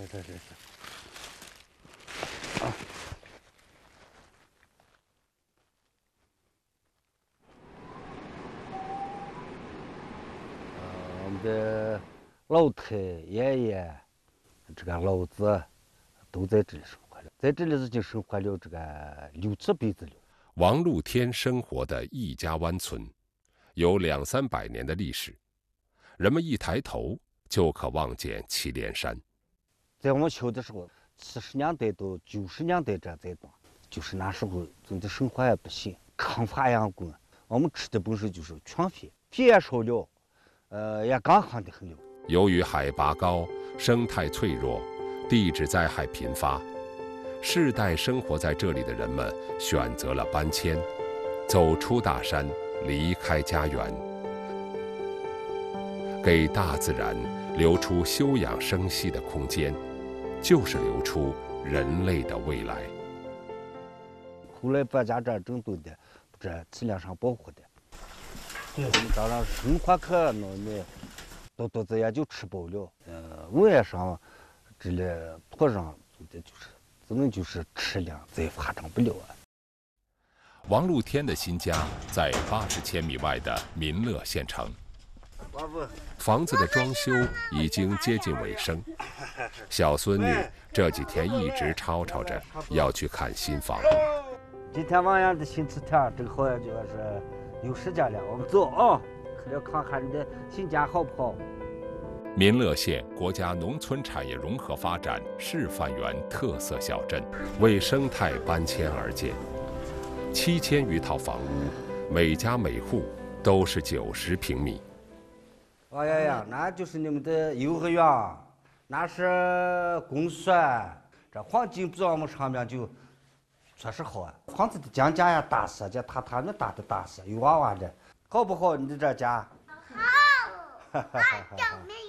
是。我们的老太爷爷，这个老子都在这里生活了，在这里已经生活了这个6、7辈子了。 王禄天生活的易家湾村，有200、300年的历史，人们一抬头就可望见祁连山。 在我们小的时候，70年代到90年代这阶段，就是那时候真的生活也不行，抗发养工，我们吃的本身就是全肥，肥也少了，也干旱的很了。 由于海拔高，生态脆弱，地质灾害频发，世代生活在这里的人们选择了搬迁，走出大山，离开家园，给大自然留出休养生息的空间，就是留出人类的未来。 后来把家这整顿的，这质量上保护的。对，我们当然生活可那么多子也就吃饱了。文业上这里土壤只能就是吃粮，再发展不了啊。 王禄天的新家在80千米外的民乐县城，房子的装修已经接近尾声。小孙女这几天一直吵吵着要去看新房。 今天晚上的新吃条正好就是有时间了，我们走啊，去了看看你的新家好不好。 民乐县国家农村产业融合发展示范园特色小镇，为生态搬迁而建，7000余套房屋，每家每户都是90平米。 哎呀，那就是你们的幼儿园，那是公所，这黄金比我们上面就确实好啊。房子的将家呀大些，这榻米搭的大些，有娃娃的，好不好？你的这家？ 好，俺叫没